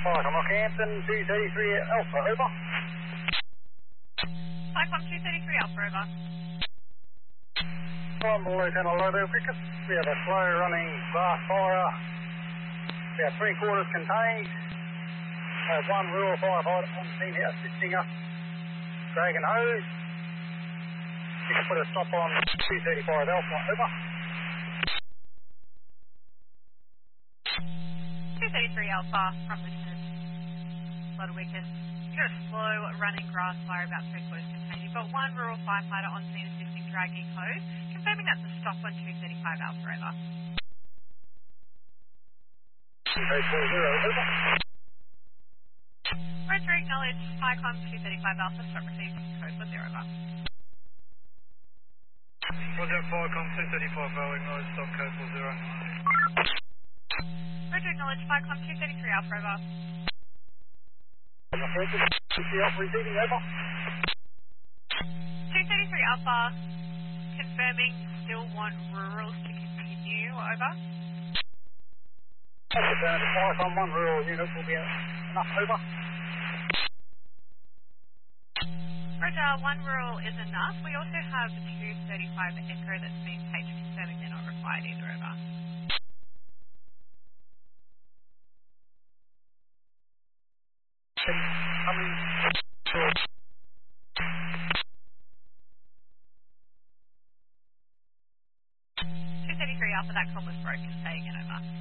I'm Rockhampton, 233 Alpha, over. Cyclone 233 Alpha, over. I'm Lieutenant Lobel Cricket. We have a slow running glass fire. We have 3/4 contained. We have one rural firefighter on scene here assisting us. Dragon hose. You can put a stop on 235 Alpha, over. 233 Alpha from Lieutenant Ludwicus. You've got a slow running grass fire about 3/4 contained. You've got one rural firefighter on scene assisting dragging hose. Confirming that's a stop on 235 Alpha, over. 240, over. Roger, acknowledge. Cyclone 235 Alpha, stop received. Code for 0, over. Roger, Cyclone 235 Alpha, acknowledge, stop code for 0. Roger, acknowledge. Cyclone 233 Alpha, over. Alpha receiving, over. 233 Alpha, confirming still want rurals to continue, over. Fire on one rural unit will be enough, over. Roger, one rural is enough. We also have 235 Echo that's been paged, confirming they're not required either, over. Coming. 233 Alpha, that call was broken. Say again, over.